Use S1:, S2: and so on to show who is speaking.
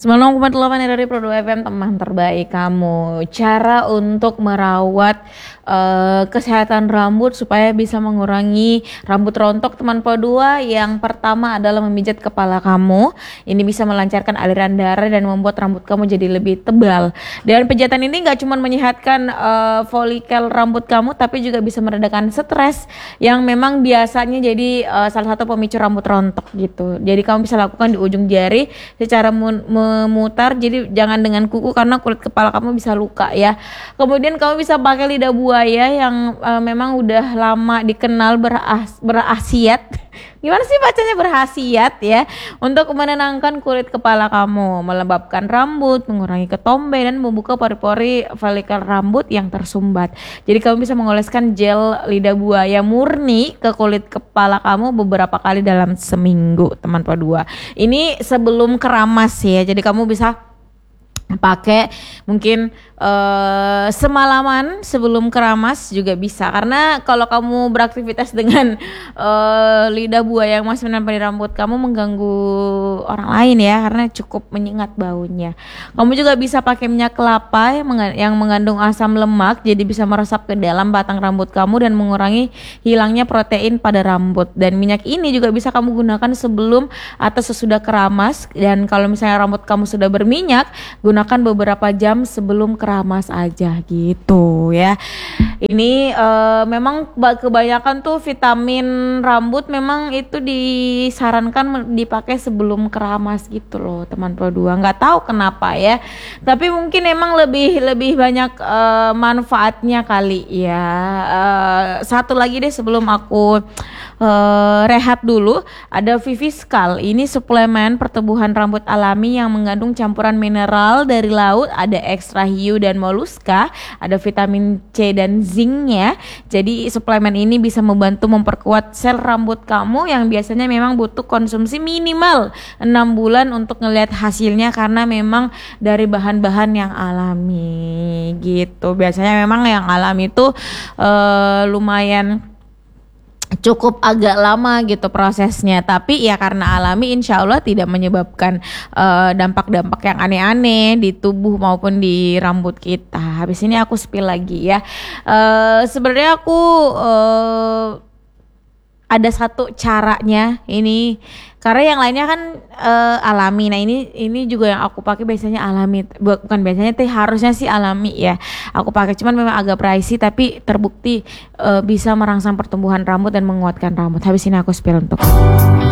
S1: 98 dari Pro 2 FM, teman terbaik kamu. Cara untuk merawat kesehatan rambut supaya bisa mengurangi rambut rontok, teman Pro 2. Yang pertama adalah memijat kepala kamu. Ini bisa melancarkan aliran darah dan membuat rambut kamu jadi lebih tebal. Dan pijatan ini gak cuma menyehatkan folikel rambut kamu, tapi juga bisa meredakan stres yang memang biasanya jadi salah satu pemicu rambut rontok gitu. Jadi kamu bisa lakukan di ujung jari secara memutar, jadi jangan dengan kuku karena kulit kepala kamu bisa luka ya. Kemudian kamu bisa pakai lidah buaya yang memang udah lama dikenal berkhasiat. Gimana sih bacanya, berkhasiat ya, untuk menenangkan kulit kepala kamu, melembabkan rambut, mengurangi ketombe dan membuka pori-pori folikel rambut yang tersumbat. Jadi kamu bisa mengoleskan gel lidah buaya murni ke kulit kepala kamu beberapa kali dalam seminggu, teman Pro 2. Ini sebelum keramas ya. Jadi kamu bisa pakai mungkin semalaman sebelum keramas juga bisa, karena kalau kamu beraktivitas dengan lidah buaya yang masih menempel di rambut kamu mengganggu orang lain ya, karena cukup menyengat baunya. Kamu juga bisa pakai minyak kelapa yang mengandung asam lemak, jadi bisa meresap ke dalam batang rambut kamu dan mengurangi hilangnya protein pada rambut. Dan minyak ini juga bisa kamu gunakan sebelum atau sesudah keramas. Dan kalau misalnya rambut kamu sudah berminyak, gunakan beberapa jam sebelum keramas aja gitu ya. Ini memang kebanyakan tuh vitamin rambut memang itu disarankan dipakai sebelum keramas gitu loh, teman Pro 2. Nggak tahu kenapa ya, tapi mungkin emang lebih banyak manfaatnya kali ya. Satu lagi deh sebelum aku rehat dulu, ada Viviscal. Ini suplemen pertumbuhan rambut alami yang mengandung campuran mineral dari laut, ada ekstra hiu dan moluska, ada vitamin C dan zincnya. Jadi suplemen ini bisa membantu memperkuat sel rambut kamu yang biasanya memang butuh konsumsi minimal 6 bulan untuk ngelihat hasilnya, karena memang dari bahan-bahan yang alami gitu. Biasanya memang yang alami itu lumayan cukup agak lama gitu prosesnya, tapi ya karena alami insya Allah tidak menyebabkan dampak-dampak yang aneh-aneh di tubuh maupun di rambut kita. Habis ini aku spill lagi ya. Sebenarnya aku ada satu caranya ini, karena yang lainnya kan alami. Nah ini juga yang aku pakai biasanya alami, bukan biasanya, harusnya sih alami ya. Aku pakai, cuman memang agak pricey tapi terbukti bisa merangsang pertumbuhan rambut dan menguatkan rambut. Habis ini aku spill untuk